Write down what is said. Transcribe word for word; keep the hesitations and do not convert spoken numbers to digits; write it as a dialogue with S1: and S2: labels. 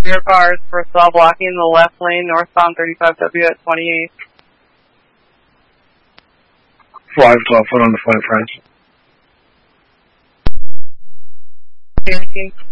S1: of your cars for cell blocking the left lane northbound thirty-five W at twenty-eight.
S2: five twelve, put on the flight, French.
S1: Yankee.